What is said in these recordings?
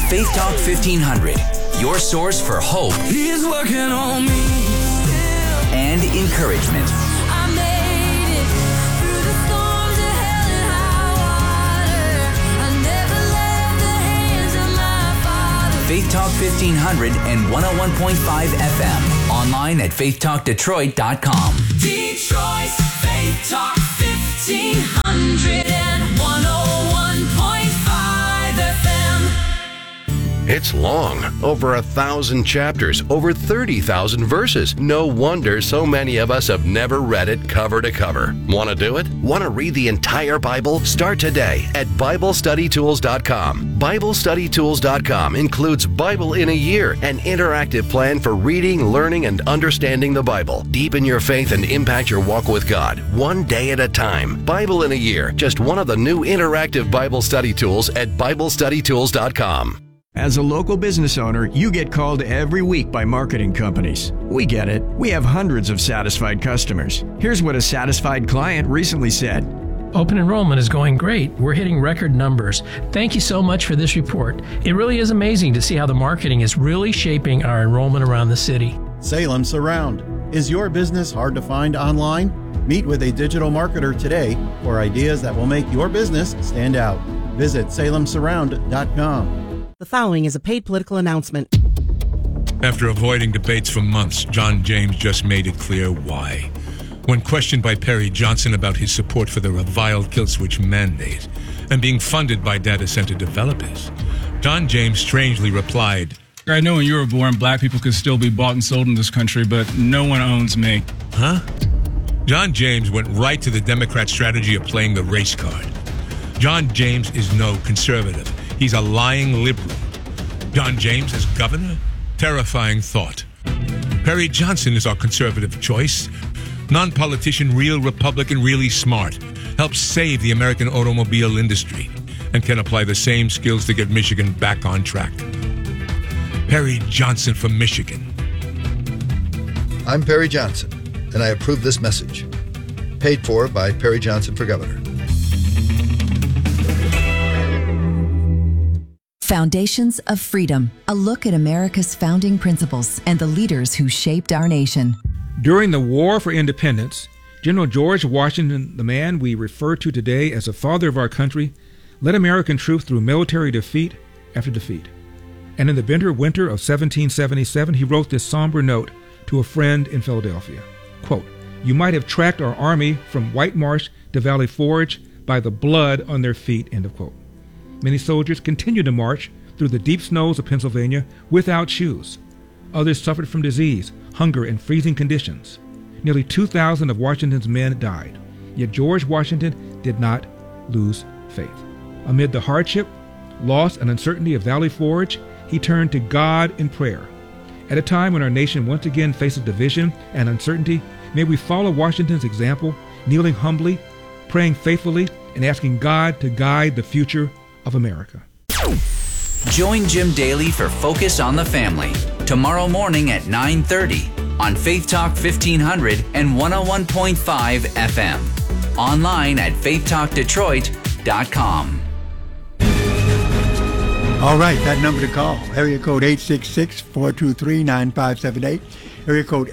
Faith Talk 1500, your source for hope. He's working on me still. And encouragement. I made it through the storms of hell and high water. I never left the hands of my Father. Faith Talk 1500 and 101.5 FM. Online at faithtalkdetroit.com. Detroit's Faith Talk 1500 and 101.5 FM. It's long, over 1,000 chapters, over 30,000 verses. No wonder so many of us have never read it cover to cover. Want to do it? Want to read the entire Bible? Start today at BibleStudyTools.com. BibleStudyTools.com includes Bible in a Year, an interactive plan for reading, learning, and understanding the Bible. Deepen your faith and impact your walk with God, one day at a time. Bible in a Year, just one of the new interactive Bible study tools at BibleStudyTools.com. As a local business owner, you get called every week by marketing companies. We get it. We have hundreds of satisfied customers. Here's what a satisfied client recently said. Open enrollment is going great. We're hitting record numbers. Thank you so much for this report. It really is amazing to see how the marketing is really shaping our enrollment around the city. Salem Surround. Is your business hard to find online? Meet with a digital marketer today for ideas that will make your business stand out. Visit salemsurround.com. The following is a paid political announcement. After avoiding debates for months, John James just made it clear why. When questioned by Perry Johnson about his support for the reviled kill switch mandate and being funded by data center developers, John James strangely replied, I know when you were born, black people could still be bought and sold in this country, but no one owns me. Huh? John James went right to the Democrat strategy of playing the race card. John James is no conservative. He's a lying liberal. John James as governor? Terrifying thought. Perry Johnson is our conservative choice. Non-politician, real Republican, really smart. Helps save the American automobile industry and can apply the same skills to get Michigan back on track. Perry Johnson for Michigan. I'm Perry Johnson, and I approve this message. Paid for by Perry Johnson for Governor. Foundations of Freedom, a look at America's founding principles and the leaders who shaped our nation. During the War for Independence, General George Washington, the man we refer to today as the father of our country, led American troops through military defeat after defeat. And in the bitter winter of 1777, he wrote this somber note to a friend in Philadelphia. Quote, "You might have tracked our army from White Marsh to Valley Forge by the blood on their feet," end of quote. Many soldiers continued to march through the deep snows of Pennsylvania without shoes. Others suffered from disease, hunger, and freezing conditions. Nearly 2,000 of Washington's men died. Yet George Washington did not lose faith. Amid the hardship, loss, and uncertainty of Valley Forge, he turned to God in prayer. At a time when our nation once again faces division and uncertainty, may we follow Washington's example, kneeling humbly, praying faithfully, and asking God to guide the future of America. Join Jim Daly for Focus on the Family tomorrow morning at 9:30 on Faith Talk 1500 and 101.5 FM. Online at faithtalkdetroit.com. All right, that number to call, area code 866-423-9578. Area code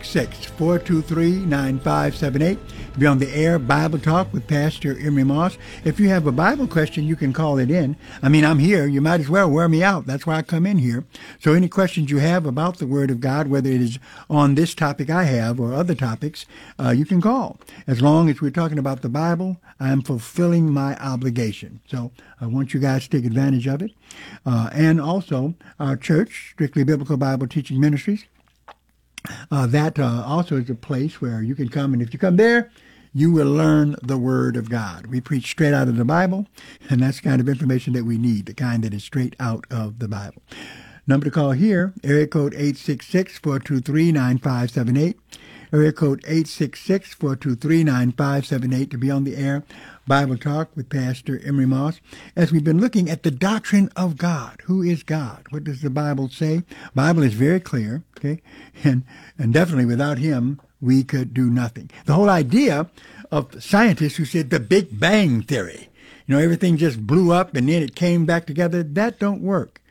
866-423-9578. Be on the air, Bible Talk with Pastor Emery Moss. If you have a Bible question, you can call it in. I mean, I'm here. You might as well wear me out. That's why I come in here. So any questions you have about the Word of God, whether it is on this topic I have or other topics, you can call. As long as we're talking about the Bible, I am fulfilling my obligation. So I want you guys to take advantage of it. And also our church, Strictly Biblical Bible Teaching Ministries, that also is a place where you can come, and if you come there, you will learn the Word of God. We preach straight out of the Bible, and that's the kind of information that we need, the kind that is straight out of the Bible. Number to call here, area code 866-423-9578. Area code 866-423-9578 to be on the air. Bible Talk with Pastor Emery Moss. As we've been looking at the doctrine of God. Who is God? What does the Bible say? Bible is very clear, okay? And definitely without him, we could do nothing. The whole idea of scientists who said the Big Bang Theory, everything just blew up and then it came back together, that don't work.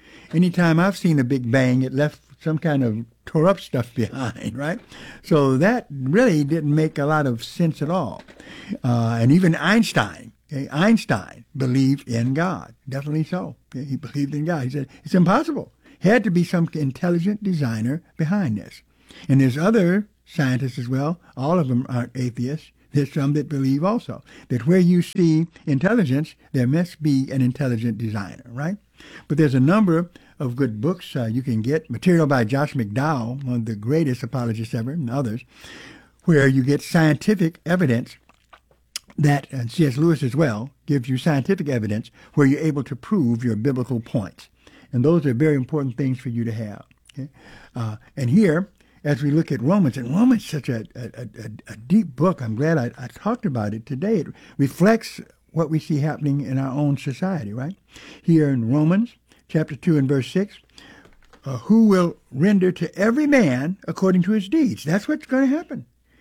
Anytime I've seen a Big Bang, it left some kind of tore up stuff behind, right? So that really didn't make a lot of sense at all. And even Einstein believed in God. Definitely so. Okay? He believed in God. He said, it's impossible. Had to be some intelligent designer behind this. And there's other scientists as well. All of them aren't atheists. There's some that believe also that where you see intelligence, there must be an intelligent designer, right? But there's a number of good books you can get. Material by Josh McDowell, one of the greatest apologists ever, and others, where you get scientific evidence that, and C.S. Lewis as well, gives you scientific evidence where you're able to prove your biblical points. And those are very important things for you to have. Okay? And here, as we look at Romans, and Romans is such a deep book. I'm glad I talked about it today. It reflects what we see happening in our own society, right? Here in Romans chapter 2 and verse 6, who will render to every man according to his deeds. That's what's going to happen.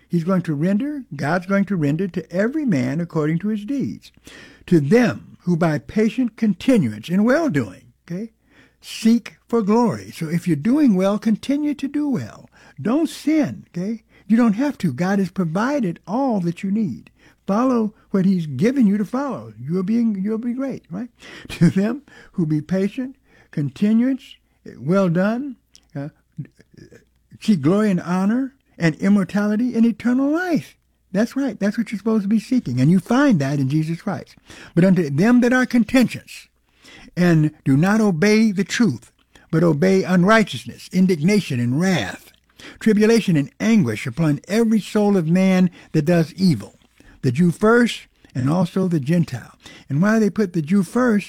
God's going to render to every man according to his deeds. To them who by patient continuance in well-doing, okay, seek for glory. So if you're doing well, continue to do well. Don't sin, okay? You don't have to. God has provided all that you need. Follow what he's given you to follow. You'll be great, right? To them who be patient, continuance, well done, seek glory and honor and immortality and eternal life. That's right. That's what you're supposed to be seeking. And you find that in Jesus Christ. But unto them that are contentious and do not obey the truth, but obey unrighteousness, indignation and wrath, tribulation and anguish upon every soul of man that does evil, the Jew first and also the Gentile. And why they put the Jew first,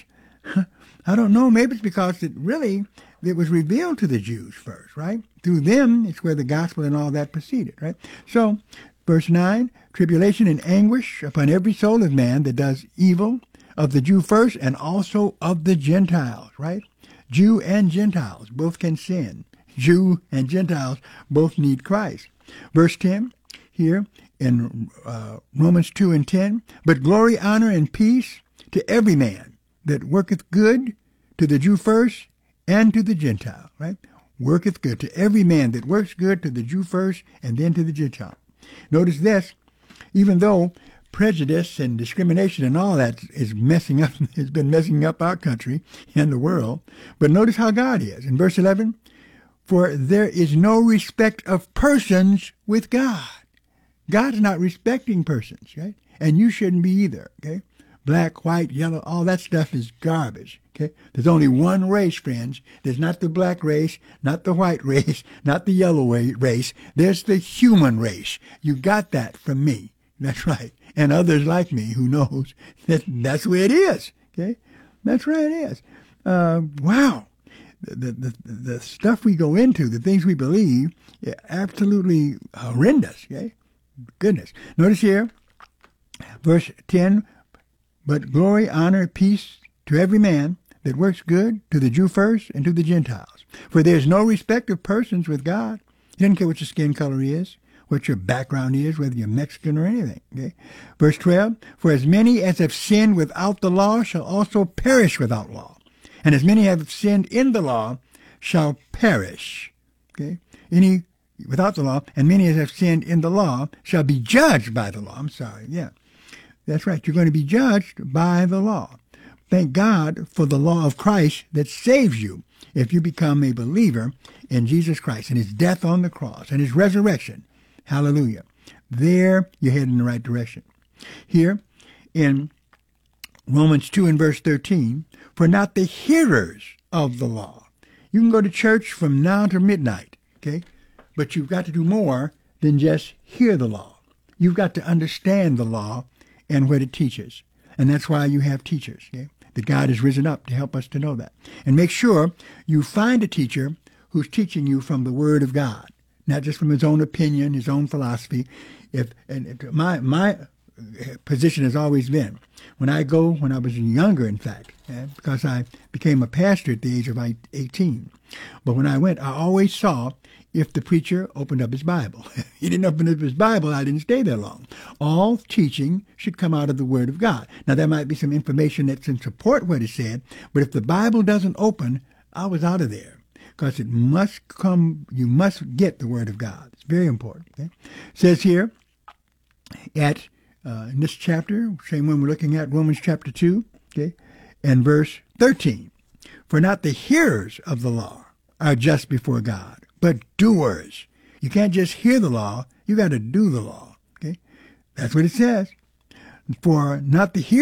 I don't know. Maybe it's because it was revealed to the Jews first, right? Through them, it's where the gospel and all that proceeded, right? So, verse 9, tribulation and anguish upon every soul of man that does evil, of the Jew first and also of the Gentiles, right? Jew and Gentiles both can sin. Jew and Gentiles both need Christ. Verse 10 here in Romans 2 and 10, but glory, honor, and peace to every man that worketh good, to the Jew first and to the Gentile, right? Worketh good to every man that works good, to the Jew first and then to the Gentile. Notice this, even though prejudice and discrimination and all that has been messing up our country and the world, but notice how God is. In verse 11, for there is no respect of persons with God. God's not respecting persons, right? And you shouldn't be either, okay? Black, white, yellow, all that stuff is garbage, okay? There's only one race, friends. There's not the black race, not the white race, not the yellow race. There's the human race. You got that from me. That's right. And others like me who knows that's the way it is, okay? That's right, it is. Wow. The stuff we go into, the things we believe, absolutely horrendous, okay? Goodness. Notice here, verse 10, but glory, honor, peace to every man that works good, to the Jew first and to the Gentiles. For there is no respect of persons with God. He doesn't care what your skin color is, what your background is, whether you're Mexican or anything. Okay? Verse 12, for as many as have sinned without the law shall also perish without law. And as many have sinned in the law shall perish. Okay? Without the law, and many as have sinned in the law shall be judged by the law. I'm sorry, yeah. That's right. You're going to be judged by the law. Thank God for the law of Christ that saves you if you become a believer in Jesus Christ and his death on the cross and his resurrection. Hallelujah. There you're heading in the right direction. Here in Romans 2 and verse 13, for not the hearers of the law. You can go to church from now to midnight, okay? But you've got to do more than just hear the law. You've got to understand the law and what it teaches. And that's why you have teachers, okay? That God has risen up to help us to know that. And make sure you find a teacher who's teaching you from the Word of God, not just from his own opinion, his own philosophy. My position has always been, when I was younger, in fact, because I became a pastor at the age of 18. But when I went, I always saw if the preacher opened up his Bible. He didn't open up his Bible, I didn't stay there long. All teaching should come out of the Word of God. Now, there might be some information that's in support of what he said, but if the Bible doesn't open, I was out of there, because it must come, you must get the Word of God. It's very important. Okay? It says here at in this chapter, same one we're looking at, Romans chapter 2, okay, and verse 13. For not the hearers of the law are just before God, but doers. You can't just hear the law, you got to do the law. Okay? That's what it says. For not the hearers